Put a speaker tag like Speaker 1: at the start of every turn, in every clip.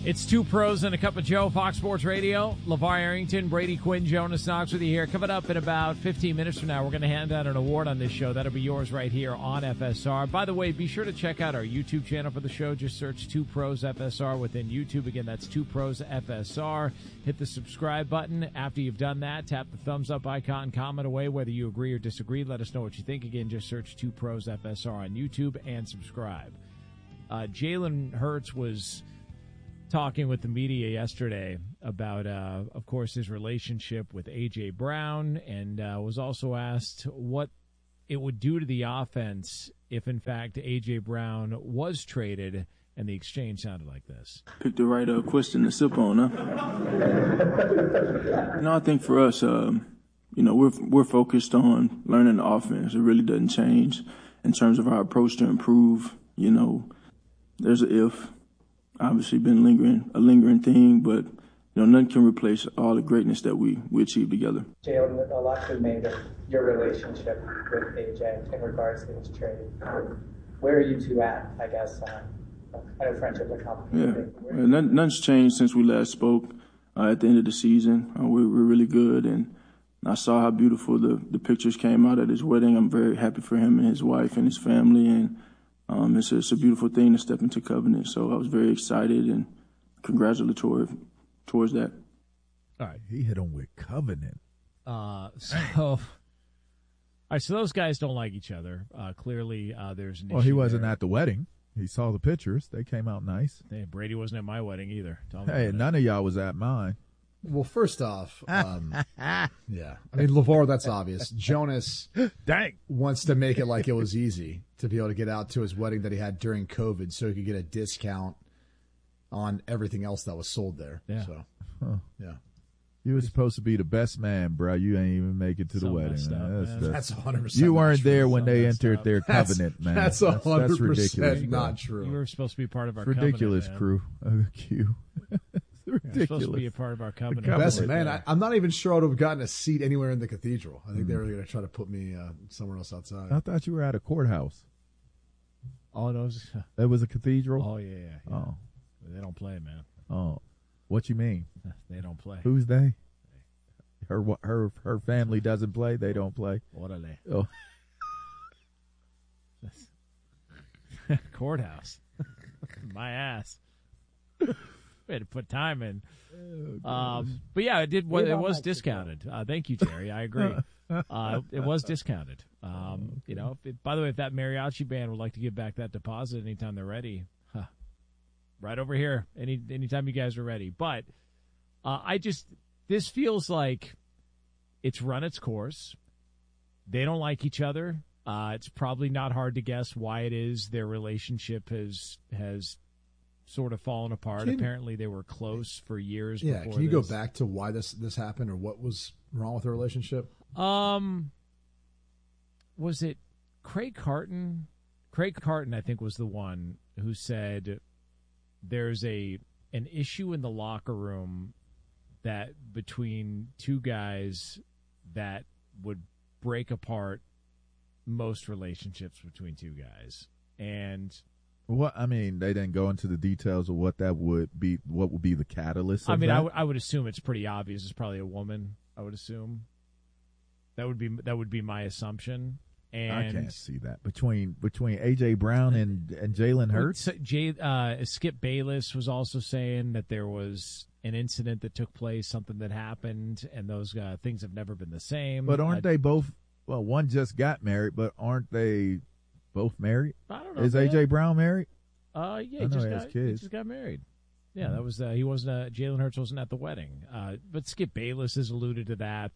Speaker 1: It's Two Pros and a Cup of Joe, Fox Sports Radio. LeVar Arrington, Brady Quinn, Jonas Knox with you here. Coming up in about 15 minutes from now, we're going to hand out an award on this show. That'll be yours right here on FSR. By the way, be sure to check out our YouTube channel for the show. Just search Two Pros FSR within YouTube. Again, that's Two Pros FSR. Hit the subscribe button. After you've done that, tap the thumbs up icon, comment away whether you agree or disagree. Let us know what you think. Again, just search Two Pros FSR on YouTube and subscribe. Jalen Hurts was talking with the media yesterday about, of course, his relationship with A.J. Brown, and was also asked what it would do to the offense if, in fact, A.J. Brown was traded, and the exchange sounded like this.
Speaker 2: Picked the right question to sip on, huh? I think for us, we're focused on learning the offense. It really doesn't change in terms of our approach to improve. There's an if. Obviously been a lingering thing, but nothing can replace all the greatness that we achieved together.
Speaker 3: Jalen, a lot been made of your relationship with AJ in regards to his trade. Where are you two at, I guess? I know friendship is a complicated thing.
Speaker 2: Nothing's changed since we last spoke at the end of the season. We're really good, and I saw how beautiful the pictures came out at his wedding. I'm very happy for him and his wife and his family, and it's a beautiful thing to step into covenant. So I was very excited and congratulatory towards that.
Speaker 4: All right, he hit him with covenant.
Speaker 1: All right, so those guys don't like each other. Clearly, there's an issue.
Speaker 4: Well, he wasn't
Speaker 1: there.
Speaker 4: at the wedding. He saw the pictures. They came out nice.
Speaker 1: Hey, Brady wasn't at my wedding either.
Speaker 4: Hey, none of y'all was at mine.
Speaker 5: Well, first off, yeah. I mean, LeVar, that's obvious. Jonas wants to make it like it was easy to be able to get out to his wedding that he had during COVID so he could get a discount on everything else that was sold there.
Speaker 1: Yeah.
Speaker 5: So, yeah.
Speaker 4: You were supposed to be the best man, bro. You ain't even make it to the wedding.
Speaker 5: That's 100%.
Speaker 4: You weren't there when they entered their covenant, man.
Speaker 5: That's 100%
Speaker 4: that's ridiculous,
Speaker 5: not true.
Speaker 1: You were supposed to be part of our
Speaker 4: ridiculous
Speaker 1: covenant,
Speaker 4: crew. Ridiculous.
Speaker 1: You're supposed to be a part of our covenant.
Speaker 5: Best man. I'm not even sure I would have gotten a seat anywhere in the cathedral. I think they were going to try to put me somewhere else outside.
Speaker 4: I thought you were at a courthouse.
Speaker 1: Oh, no.
Speaker 4: It was a cathedral?
Speaker 1: Oh, yeah.
Speaker 4: Oh.
Speaker 1: They don't play, man.
Speaker 4: Oh. What you mean?
Speaker 1: They don't play.
Speaker 4: Who's they? Her family doesn't play. They don't play.
Speaker 1: What are they?
Speaker 4: Oh.
Speaker 1: Courthouse. My ass. We had to put time in. But yeah, it was discounted. Thank you, Terry. I agree. It was discounted. By the way, if that mariachi band would like to give back that deposit anytime they're ready, right over here. Anytime you guys are ready. But this feels like it's run its course. They don't like each other. It's probably not hard to guess why it is their relationship has sort of fallen apart. Apparently, they were close for years.
Speaker 5: Yeah,
Speaker 1: before
Speaker 5: can you go back to why this happened or what was wrong with the relationship?
Speaker 1: Was it Craig Carton? Craig Carton, I think, was the one who said there's an issue in the locker room that between two guys that would break apart most relationships between two guys. And
Speaker 4: they didn't go into the details of what that would be. What would be the catalyst?
Speaker 1: I would assume it's pretty obvious. It's probably a woman. I would assume that would be my assumption. And
Speaker 4: I can't see that between A.J. Brown and Jalen Hurts.
Speaker 1: Skip Bayless was also saying that there was an incident that took place, something that happened, and those things have never been the same.
Speaker 4: But aren't they both? Well, one just got married, but aren't they both married?
Speaker 1: I don't know.
Speaker 4: Is A.J. Brown married?
Speaker 1: Yeah,
Speaker 4: he
Speaker 1: just got married. Yeah, that was he wasn't. Jalen Hurts wasn't at the wedding. But Skip Bayless has alluded to that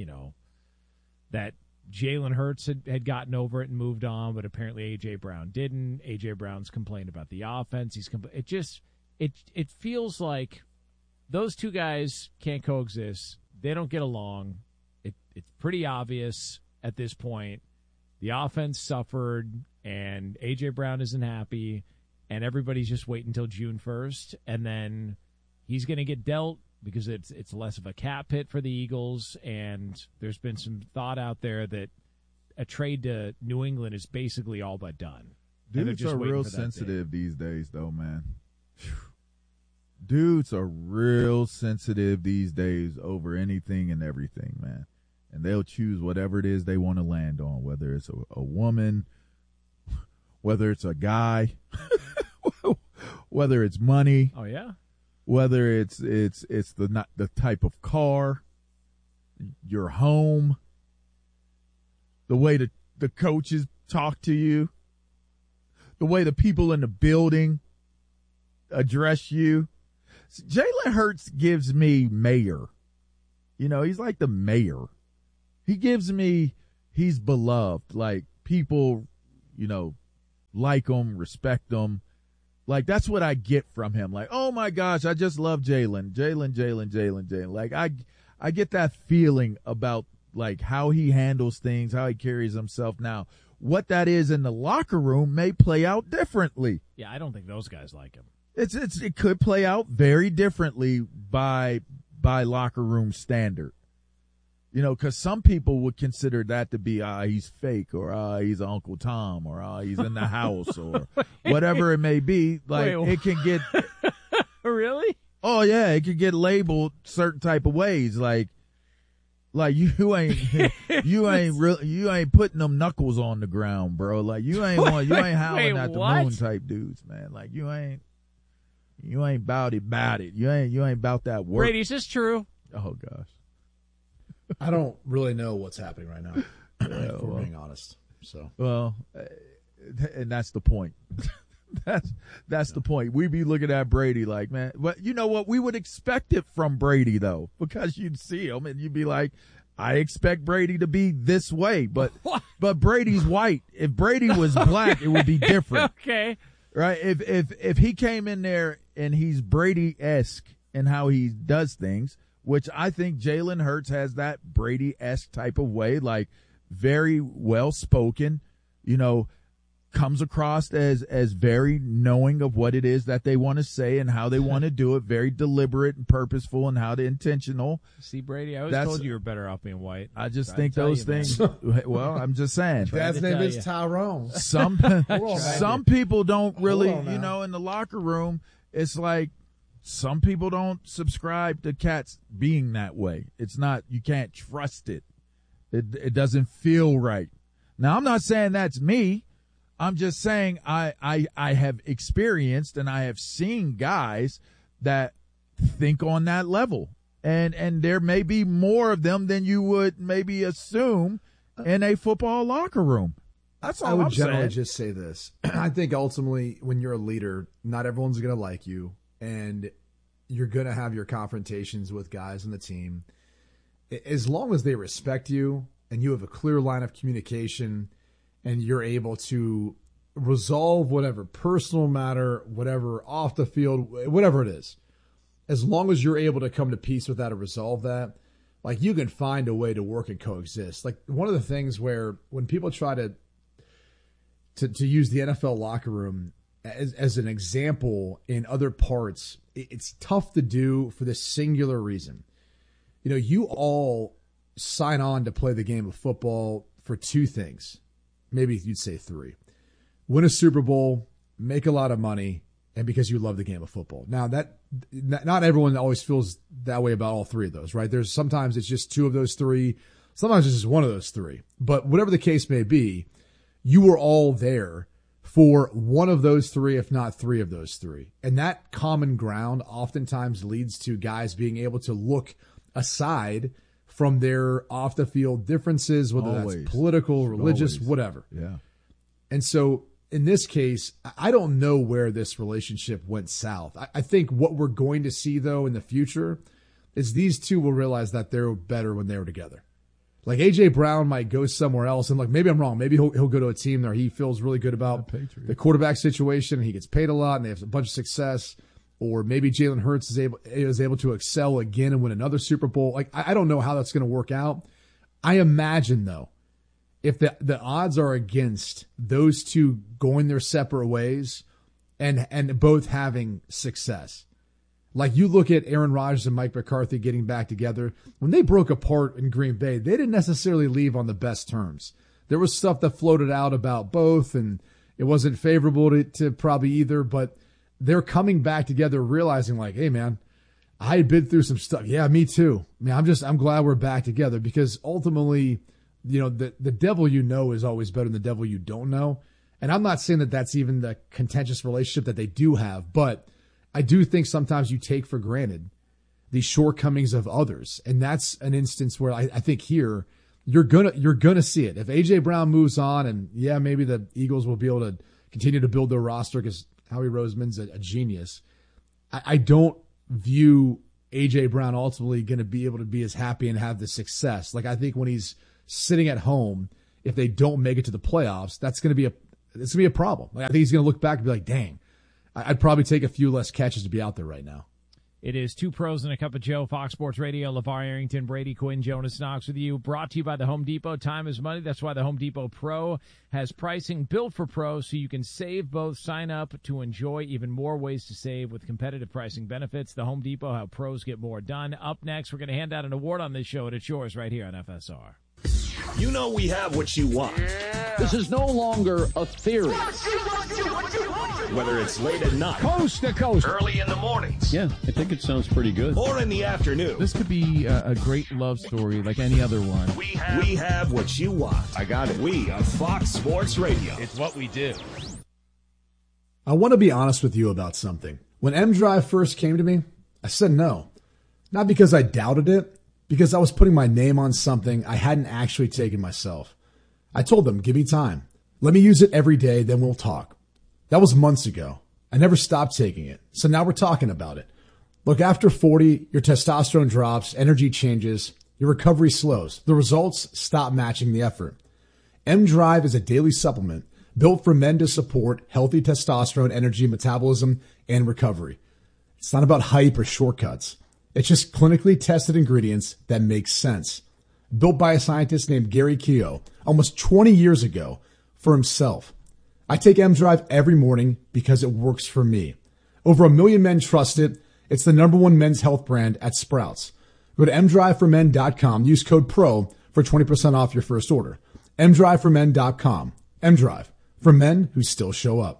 Speaker 1: Jalen Hurts had gotten over it and moved on, but apparently A.J. Brown didn't. A.J. Brown's complained about the offense. It feels like those two guys can't coexist. They don't get along. It's pretty obvious at this point. The offense suffered, and A.J. Brown isn't happy, and everybody's just waiting until June 1st, and then he's going to get dealt because it's less of a cap hit for the Eagles, and there's been some thought out there that a trade to New England is basically all but done.
Speaker 4: Dudes are real sensitive these days, though, man. dudes are real sensitive these days over anything and everything, man. And they'll choose whatever it is they want to land on, whether it's a woman, whether it's a guy, whether it's money.
Speaker 1: Oh yeah.
Speaker 4: Whether it's the type of car, your home, the way the coaches talk to you, the way the people in the building address you. Jalen Hurts gives me mayor. You know, he's like the mayor. He gives me, he's beloved. Like, people, you know, like him, respect him. Like, that's what I get from him. Like, oh my gosh, I just love Jalen. Like, I get that feeling about, like, how he handles things, how he carries himself. Now, what that is in the locker room may play out differently.
Speaker 1: Yeah, I don't think those guys like him.
Speaker 4: It could play out very differently by locker room standard. You know, because some people would consider that to be, he's fake, or he's Uncle Tom, or he's in the house, or whatever it may be. Like, it can get.
Speaker 1: Really?
Speaker 4: Oh yeah, it can get labeled certain type of ways. Like you ain't putting them knuckles on the ground, bro. Like, you ain't howling at the moon type dudes, man. Like, you ain't about it. You ain't about that work.
Speaker 1: Brady, is this true?
Speaker 4: Oh gosh.
Speaker 5: I don't really know what's happening right now, if we're being honest. So,
Speaker 4: well, and that's the point. That's the point. We be looking at Brady like, man, but you know what? We would expect it from Brady, though, because you'd see him and you'd be like, I expect Brady to be this way, but Brady's white. If Brady was black, it would be different.
Speaker 1: Okay.
Speaker 4: Right? If he came in there and he's Brady-esque in how he does things, which I think Jalen Hurts has that Brady-esque type of way, like very well-spoken, you know, comes across as very knowing of what it is that they want to say and how they want to do it, very deliberate and purposeful and how to intentional.
Speaker 1: See, Brady, I always told you were better off being white.
Speaker 4: I just think those things, well, I'm just saying.
Speaker 5: Dad's name is Tyrone.
Speaker 4: Some people don't really, you know, in the locker room, it's like, some people don't subscribe to cats being that way. It's not, you can't trust it. It doesn't feel right. Now, I'm not saying that's me. I'm just saying I have experienced and I have seen guys that think on that level. And there may be more of them than you would maybe assume in a football locker room. That's all
Speaker 5: I would generally just say this. I think ultimately when you're a leader, not everyone's going to like you. And you're going to have your confrontations with guys on the team. As long as they respect you and you have a clear line of communication and you're able to resolve whatever personal matter, whatever off the field, whatever it is, as long as you're able to come to peace with that and resolve that, like, you can find a way to work and coexist. Like, one of the things where when people try to use the NFL locker room as an example in other parts, it's tough to do for this singular reason. You know, you all sign on to play the game of football for two things. Maybe you'd say three. Win a Super Bowl, make a lot of money, and because you love the game of football. Now, that not everyone always feels that way about all three of those, right? Sometimes it's just two of those three. Sometimes it's just one of those three. But whatever the case may be, you were all there for one of those three, if not three of those three. And that common ground oftentimes leads to guys being able to look aside from their off-the-field differences, whether that's political, religious, whatever.
Speaker 4: Yeah.
Speaker 5: And so in this case, I don't know where this relationship went south. I think what we're going to see, though, in the future is these two will realize that they're better when they're together. Like, A.J. Brown might go somewhere else, and, like, maybe I'm wrong. Maybe he'll go to a team there he feels really good about the quarterback situation, and he gets paid a lot, and they have a bunch of success. Or maybe Jalen Hurts is able to excel again and win another Super Bowl. Like, I don't know how that's going to work out. I imagine, though, if the odds are against those two going their separate ways and both having success. Like, you look at Aaron Rodgers and Mike McCarthy getting back together. When they broke apart in Green Bay, they didn't necessarily leave on the best terms. There was stuff that floated out about both, and it wasn't favorable to probably either. But they're coming back together, realizing like, hey man, I had been through some stuff. Yeah, me too. Man, I'm glad we're back together, because ultimately, the devil is always better than the devil you don't know. And I'm not saying that that's even the contentious relationship that they do have, but I do think sometimes you take for granted the shortcomings of others. And that's an instance where I think here you're gonna see it. If A.J. Brown moves on, and yeah, maybe the Eagles will be able to continue to build their roster because Howie Roseman's a genius. I don't view A.J. Brown ultimately going to be able to be as happy and have the success. Like, I think when he's sitting at home, if they don't make it to the playoffs, it's going to be a problem. Like, I think he's going to look back and be like, dang, I'd probably take a few less catches to be out there right now.
Speaker 1: It is Two Pros and a Cup of Joe, Fox Sports Radio. LeVar Arrington, Brady Quinn, Jonas Knox with you. Brought to you by the Home Depot. Time is money. That's why the Home Depot Pro has pricing built for pros, so you can save both. Sign up to enjoy even more ways to save with competitive pricing benefits. The Home Depot, how pros get more done. Up next, we're going to hand out an award on this show, and it's yours right here on FSR.
Speaker 6: You know we have what you want.
Speaker 7: Yeah. This is no longer a theory.
Speaker 6: Whether it's late at night,
Speaker 7: coast to coast,
Speaker 6: early in the mornings.
Speaker 7: Yeah, I think it sounds pretty good.
Speaker 6: Or in the afternoon.
Speaker 8: This could be a great love story like any other one.
Speaker 6: We have what you want.
Speaker 7: I got it.
Speaker 6: We are Fox Sports Radio.
Speaker 8: It's what we do.
Speaker 5: I want to be honest with you about something. When M-Drive first came to me, I said no. Not because I doubted it, because I was putting my name on something I hadn't actually taken myself. I told them, give me time. Let me use it every day, then we'll talk. That was months ago. I never stopped taking it. So now we're talking about it. Look, after 40, your testosterone drops, energy changes, your recovery slows. The results stop matching the effort. M-Drive is a daily supplement built for men to support healthy testosterone, energy, metabolism, and recovery. It's not about hype or shortcuts. It's just clinically tested ingredients that make sense. Built by a scientist named Gary Keogh almost 20 years ago for himself. I take M-Drive every morning because it works for me. Over 1 million men trust it. It's the #1 men's health brand at Sprouts. Go to mdriveformen.com. Use code PRO for 20% off your first order. mdriveformen.com. M-Drive, for men who still show up.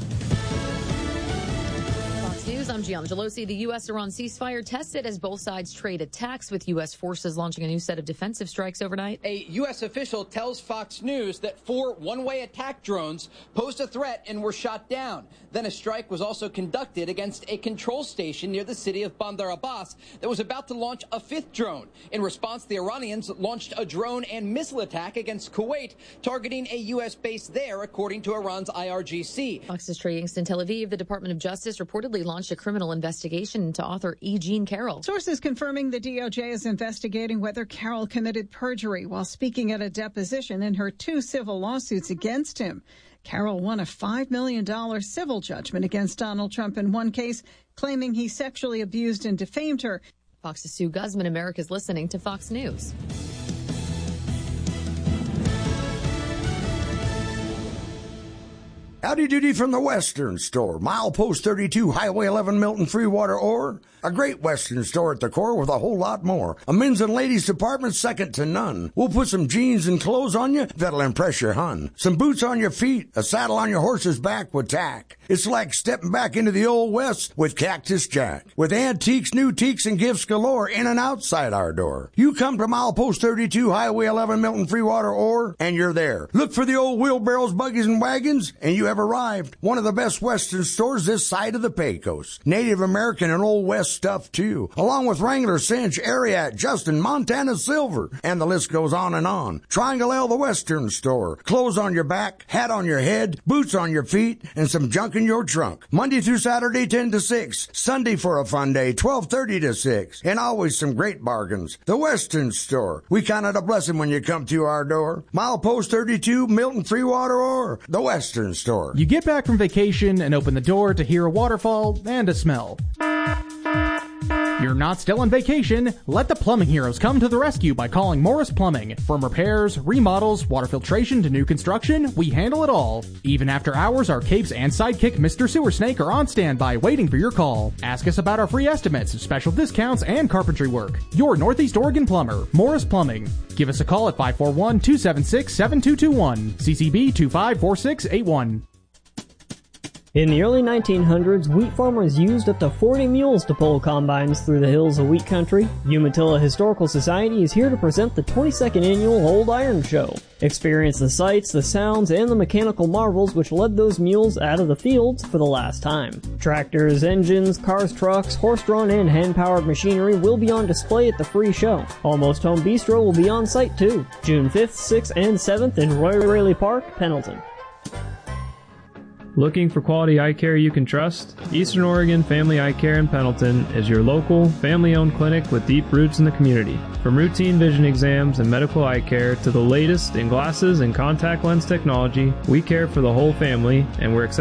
Speaker 9: I'm Gianna Gelosi. The U.S.-Iran ceasefire tested as both sides trade attacks, with U.S. forces launching a new set of defensive strikes overnight.
Speaker 10: A U.S. official tells Fox News that 4 one-way attack drones posed a threat and were shot down. Then a strike was also conducted against a control station near the city of Bandar Abbas that was about to launch a 5th drone. In response, the Iranians launched a drone and missile attack against Kuwait, targeting a U.S. base there, according to Iran's IRGC.
Speaker 9: Fox's Trey Yingst in Tel Aviv. The Department of Justice reportedly launched a criminal investigation into author E. Jean Carroll.
Speaker 11: Sources confirming the DOJ is investigating whether Carroll committed perjury while speaking at a deposition in her 2 civil lawsuits against him. Carroll won a $5 million civil judgment against Donald Trump in one case, claiming he sexually abused and defamed her.
Speaker 9: Fox's Sue Guzman. America's listening to Fox News.
Speaker 12: Howdy doody from the Western Store. Milepost 32, Highway 11, Milton, Freewater, or a great Western store at the core with a whole lot more. A men's and ladies department second to none. We'll put some jeans and clothes on you that'll impress your hun. Some boots on your feet, a saddle on your horse's back with tack. It's like stepping back into the old West with Cactus Jack. With antiques, new teaks, and gifts galore in and outside our door. You come to Milepost 32, Highway 11, Milton, Freewater, or, and you're there. Look for the old wheelbarrows, buggies, and wagons, and you have arrived. One of the best Western stores this side of the Pecos. Native American and Old West stuff, too. Along with Wrangler, Cinch, Ariat, Justin, Montana Silver, and the list goes on and on. Triangle L, the Western Store. Clothes on your back, hat on your head, boots on your feet, and some junk in your trunk. Monday through Saturday, 10 to 6. Sunday for a fun day, 12:30 to 6. And always some great bargains. The Western Store. We count it a blessing when you come to our door. Milepost 32, Milton, Freewater, or the Western Store.
Speaker 13: You get back from vacation and open the door to hear a waterfall and a smell. You're not still on vacation. Let the plumbing heroes come to the rescue by calling Morris Plumbing. From repairs, remodels, water filtration to new construction, we handle it all. Even after hours, our capes and sidekick Mr. Sewer Snake are on standby waiting for your call. Ask us about our free estimates, special discounts, and carpentry work. Your Northeast Oregon plumber, Morris Plumbing. Give us a call at 541-276-7221. CCB 254681.
Speaker 14: In the early 1900s, wheat farmers used up to 40 mules to pull combines through the hills of wheat country. Umatilla Historical Society is here to present the 22nd annual Old Iron Show. Experience the sights, the sounds, and the mechanical marvels which led those mules out of the fields for the last time. Tractors, engines, cars, trucks, horse-drawn and hand-powered machinery will be on display at the free show. Almost Home Bistro will be on site too. June 5th, 6th, and 7th in Roy Raley Park, Pendleton.
Speaker 15: Looking for quality eye care you can trust? Eastern Oregon Family Eye Care in Pendleton is your local, family-owned clinic with deep roots in the community. From routine vision exams and medical eye care to the latest in glasses and contact lens technology, we care for the whole family, and we're